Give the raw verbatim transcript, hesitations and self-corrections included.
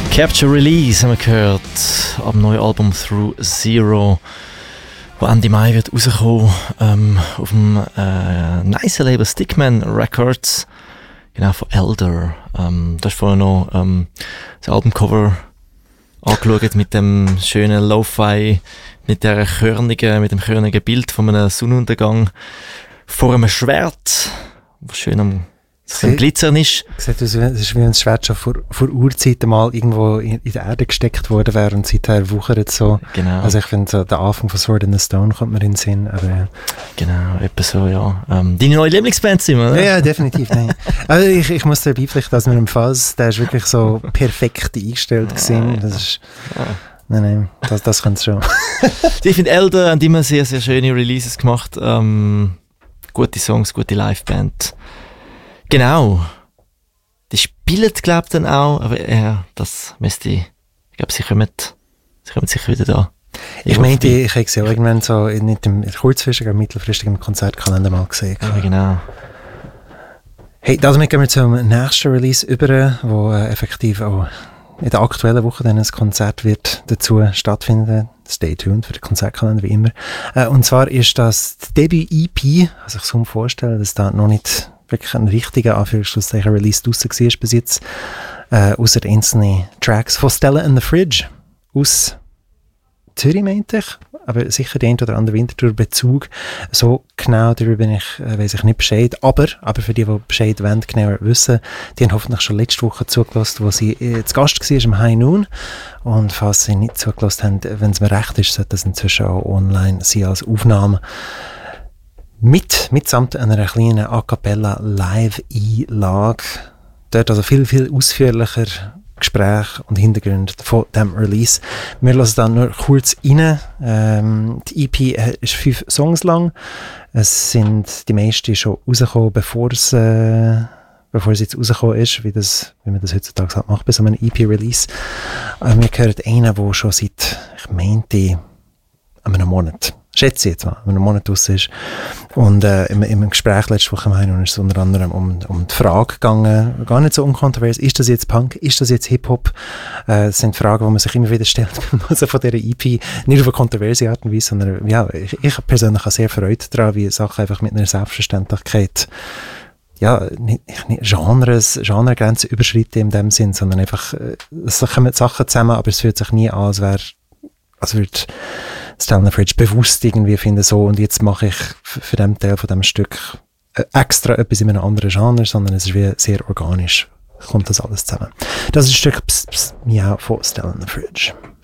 Capture Release haben wir gehört am neuen Album Through Zero, wo Ende Mai wird rauskommen, ähm, auf dem äh, nice Label Stickman Records, genau, von Elder. Ähm, da hast du vorher noch ähm, das Albumcover angeschaut mit dem schönen Lo-Fi, mit der körnigen, mit dem körnigen Bild von einem Sonnenuntergang vor einem Schwert, was schön am ein Glitzern ist. Sieht aus, es ist wie ein Schwert schon vor, vor Urzeiten mal irgendwo in, in der Erde gesteckt worden wäre und seither wuchert so. Genau. Also ich finde, so der Anfang von Sword in the Stone kommt mir in den Sinn. Aber, ja. Genau, etwa so, ja. Ähm, deine neue Lieblingsband sind wir, oder? Ja, ja, definitiv. Nein. Also ich, ich muss dir beipflichten, dass mir im Fass, der ist wirklich so perfekt eingestellt gewesen. Das ist... Ja. Nein, nein, das, das könnte es schon. Ich finde, Elder haben immer sehr, sehr schöne Releases gemacht. Ähm, gute Songs, gute Liveband. Genau. Die spielen, glaube ich, dann auch, aber ja, das müsste ich, ich glaube, sie kommen, sie kommen sicher wieder da. Ich, ich meinte, ich habe sie auch irgendwann so, nicht im kurzfristigen, mittelfristigen Konzertkalender mal gesehen. Ja, genau. Hey, damit gehen wir zum nächsten Release über, wo äh, effektiv auch in der aktuellen Woche dann ein Konzert wird dazu stattfinden. Stay tuned für den Konzertkalender, wie immer. Äh, und zwar ist das Debüt-E P, also ich kann mir vorstellen, dass da noch nicht wirklich ein richtiger Anführungszeichen Release draussen war bis jetzt, äh, außer einzelnen Tracks von Stella in the Fridge aus Zürich, meinte ich, aber sicher den ein oder anderen Winterthur-Bezug. So genau darüber bin ich, äh, weiss ich nicht Bescheid, aber, aber für die, die Bescheid wollen, genauer wissen, die haben hoffentlich schon letzte Woche zugelassen, wo sie äh, zu Gast war im High Noon, und falls sie nicht zugelassen haben, wenn es mir recht ist, sollte das inzwischen auch online sein als Aufnahme. Mit, mitsamt einer kleinen A Cappella Live-Einlage. Dort also viel, viel ausführlicher Gespräche und Hintergründe von diesem Release. Wir lassen dann nur kurz rein. Ähm, die E P ist fünf Songs lang. Es sind die meisten schon rausgekommen, bevor es, äh, bevor es jetzt rausgekommen ist, wie, das, wie man das heutzutage halt macht bei so einem E P-Release. Aber wir hören einen, der schon seit, ich meinte, einem Monat, schätze ich jetzt mal, wenn ein Monat raus ist. Und äh, im, im Gespräch letzte Woche im ist es unter anderem um, um die Frage gegangen, gar nicht so unkontrovers, ist das jetzt Punk, ist das jetzt Hip-Hop? Äh, das sind Fragen, die man sich immer wieder stellt, also von dieser E P, nicht auf eine kontroverse Art und Weise, sondern ja, ich, ich persönlich habe sehr Freude daran, wie Sachen einfach mit einer Selbstverständlichkeit, ja, nicht, nicht Genres, Genregrenzen überschreiten in dem Sinn, sondern einfach, äh, es kommen Sachen zusammen, aber es fühlt sich nie an, als wäre, als würde Stella in the Fridge bewusst irgendwie finden, so, und jetzt mache ich f- für den Teil von dem Stück äh, extra etwas in einem anderen Genre, sondern es ist wie sehr organisch, kommt das alles zusammen. Das ist ein Stück Psst, Psst, Miau von Stella in the Fridge.